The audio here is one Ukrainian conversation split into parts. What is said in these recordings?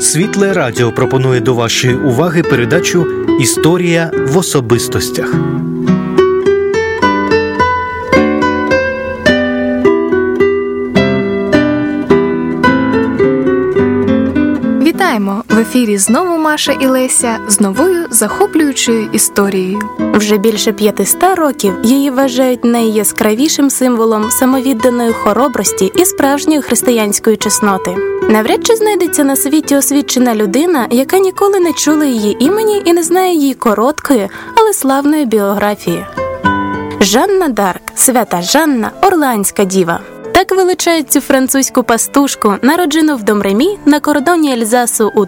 Світле Радіо пропонує до вашої уваги передачу «Історія в особистостях». Вітаємо! В ефірі знову Маша і Леся з новою захоплюючою історією. Вже більше 500 років її вважають найяскравішим символом самовідданої хоробрості і справжньої християнської чесноти. Навряд чи знайдеться на світі освічена людина, яка ніколи не чула її імені і не знає її короткої, але славної біографії. Жанна Дарк, свята Жанна, орлеанська діва. Так величають цю французьку пастушку, народжену в Домремі на кордоні Ельзасу у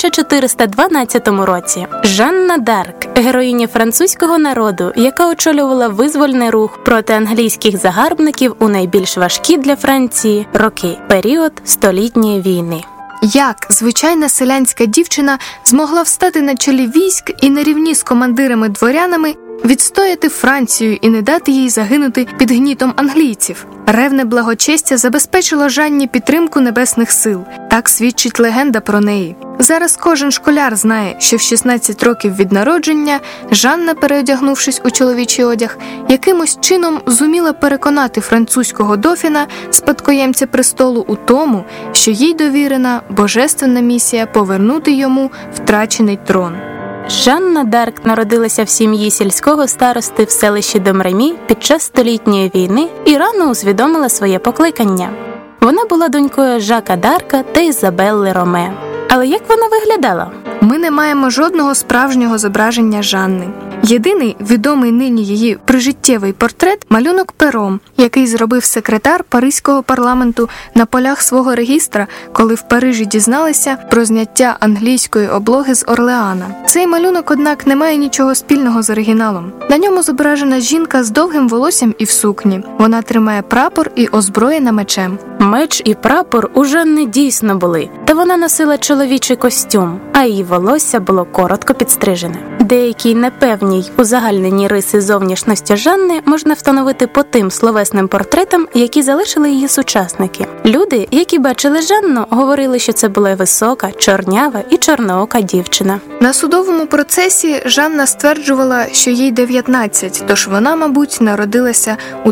1412 році. Жанна Дарк – героїня французького народу, яка очолювала визвольний рух проти англійських загарбників у найбільш важкі для Франції роки – період Столітньої війни. Як звичайна селянська дівчина змогла встати на чолі військ і на рівні з командирами-дворянами відстояти Францію і не дати їй загинути під гнітом англійців? Ревне благочестя забезпечило Жанні підтримку небесних сил. Так свідчить легенда про неї. Зараз кожен школяр знає, що в 16 років від народження Жанна, переодягнувшись у чоловічий одяг, якимось чином зуміла переконати французького дофіна, спадкоємця престолу, у тому, що їй довірена божественна місія повернути йому втрачений трон. Жанна Дарк народилася в сім'ї сільського старости в селищі Домремі під час Столітньої війни і рано усвідомила своє покликання. Вона була донькою Жака Дарка та Ізабелли Роме. Але як вона виглядала? Ми не маємо жодного справжнього зображення Жанни. Єдиний відомий нині її прижиттєвий портрет – малюнок пером, який зробив секретар Паризького парламенту на полях свого регістра, коли в Парижі дізналися про зняття англійської облоги з Орлеана. Цей малюнок, однак, не має нічого спільного з оригіналом. На ньому зображена жінка з довгим волоссям і в сукні. Вона тримає прапор і озброєна мечем. Меч і прапор у Жанни дійсно були, та вона носила чоловічий костюм, а її волосся було коротко підстрижене. Деякі непевні й узагальнені риси зовнішності Жанни можна встановити по тим словесним портретам, які залишили її сучасники. Люди, які бачили Жанну, говорили, що це була висока, чорнява і чорноока дівчина. На судовому процесі Жанна стверджувала, що їй 19, тож вона, мабуть, народилася у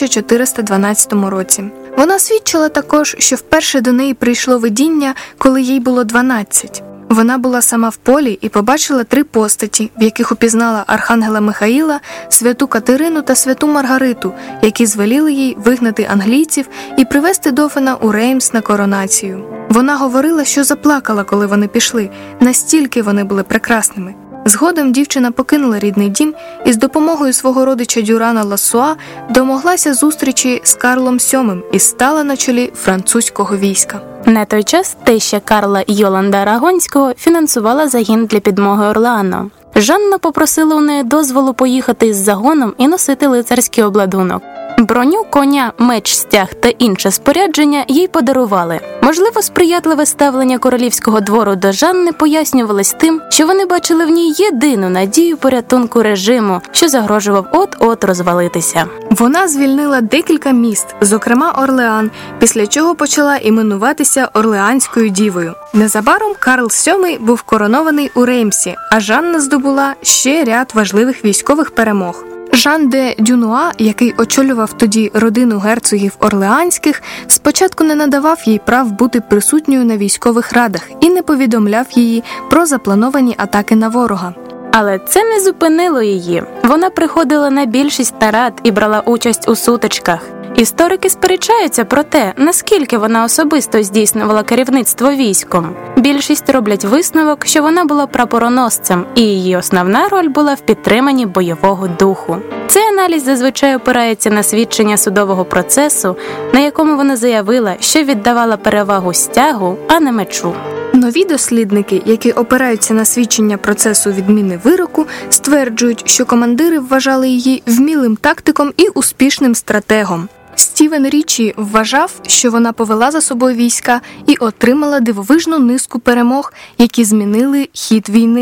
1412 році. Вона свідчила також, що вперше до неї прийшло видіння, коли їй було 12. Вона була сама в полі і побачила 3 постаті, в яких упізнала архангела Михаїла, святу Катерину та святу Маргариту, які звеліли їй вигнати англійців і привезти дофіна у Реймс на коронацію. Вона говорила, що заплакала, коли вони пішли, настільки вони були прекрасними. Згодом дівчина покинула рідний дім і з допомогою свого родича Дюрана Лассуа домоглася зустрічі з Карлом VII і стала на чолі французького війська. На той час теща Карла Йоланда Арагонського фінансувала загін для підмоги Орлеану. Жанна попросила у неї дозволу поїхати із загоном і носити лицарський обладунок. Броню, коня, меч, стяг та інше спорядження їй подарували. Можливо, сприятливе ставлення королівського двору до Жанни пояснювалось тим, що вони бачили в ній єдину надію порятунку режиму, що загрожував от-от розвалитися. Вона звільнила декілька міст, зокрема Орлеан, після чого почала іменуватися Орлеанською дівою. Незабаром Карл VII був коронований у Реймсі, а Жанна здобула ще ряд важливих військових перемог. Жан де Дюнуа, який очолював тоді родину герцогів Орлеанських, спочатку не надавав їй прав бути присутньою на військових радах і не повідомляв її про заплановані атаки на ворога. Але це не зупинило її. Вона приходила на більшість нарад і брала участь у сутичках. Історики сперечаються про те, наскільки вона особисто здійснювала керівництво військом. Більшість роблять висновок, що вона була прапороносцем, і її основна роль була в підтриманні бойового духу. Цей аналіз зазвичай опирається на свідчення судового процесу, на якому вона заявила, що віддавала перевагу стягу, а не мечу. Нові дослідники, які опираються на свідчення процесу відміни вироку, стверджують, що командири вважали її вмілим тактиком і успішним стратегом. Стівен Річі вважав, що вона повела за собою війська і отримала дивовижну низку перемог, які змінили хід війни.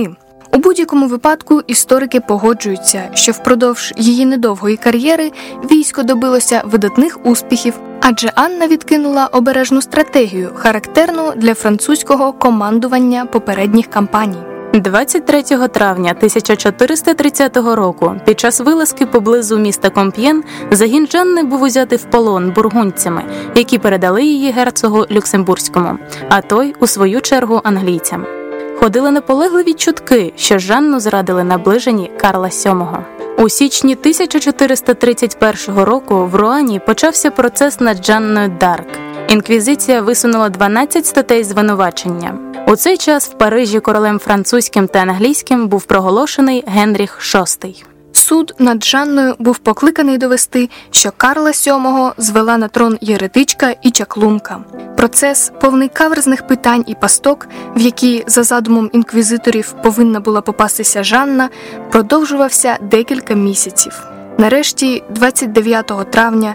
У будь-якому випадку історики погоджуються, що впродовж її недовгої кар'єри військо добилося видатних успіхів, адже Анна відкинула обережну стратегію, характерну для французького командування попередніх кампаній. 23 травня 1430 року під час вилазки поблизу міста Комп'єн загін Жанни був узятий в полон бургундцями, які передали її герцогу Люксембурзькому, а той, у свою чергу, англійцям. Ходили наполегливі чутки, що Жанну зрадили наближені Карла VII. У січні 1431 року в Руані почався процес над Жанною д'Арк. Інквізиція висунула 12 статей звинувачення. У цей час в Парижі королем французьким та англійським був проголошений Генріх VI. Суд над Жанною був покликаний довести, що Карла VII звела на трон єретичка і чаклунка. Процес, повний каверзних питань і пасток, в які, за задумом інквізиторів, повинна була попастися Жанна, продовжувався декілька місяців. Нарешті, 29 травня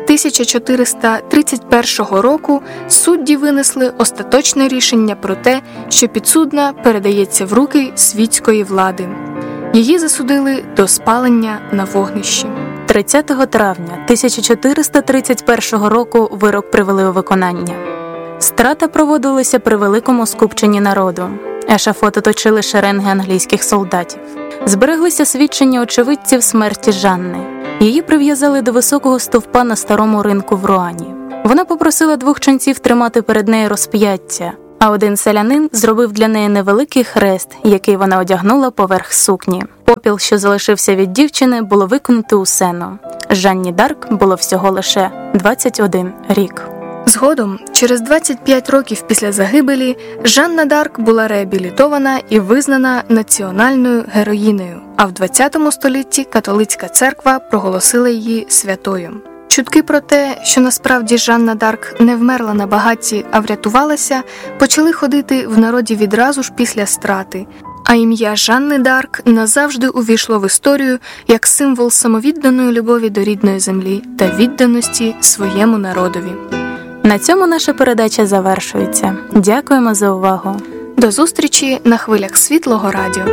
1431 року судді винесли остаточне рішення про те, що підсудна передається в руки світської влади. Її засудили до спалення на вогнищі. 30 травня 1431 року вирок привели у виконання. Страта проводилася при великому скупченні народу. Ешафот оточили шеренги англійських солдатів. Збереглися свідчення очевидців смерті Жанни. Її прив'язали до високого стовпа на старому ринку в Руані. Вона попросила двох ченців тримати перед нею розп'яття, а один селянин зробив для неї невеликий хрест, який вона одягнула поверх сукні. Попіл, що залишився від дівчини, було викинуто у сено. Жанні д'Арк було всього лише 21 рік. Згодом, через 25 років після загибелі, Жанна д'Арк була реабілітована і визнана національною героїнею, а в 20 столітті католицька церква проголосила її святою. Чутки про те, що насправді Жанна д'Арк не вмерла на багатті, а врятувалася, почали ходити в народі відразу ж після страти, а ім'я Жанни д'Арк назавжди увійшло в історію як символ самовідданої любові до рідної землі та відданості своєму народові. На цьому наша передача завершується. Дякуємо за увагу. До зустрічі на хвилях Світлого радіо.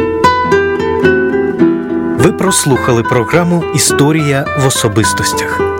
Ви прослухали програму «Історія в особистостях».